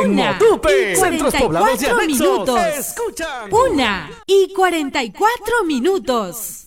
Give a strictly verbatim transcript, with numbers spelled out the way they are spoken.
En Motupe, Centros Poblados y Anexos, minutos. escuchan. Una y cuarenta y cuatro minutos.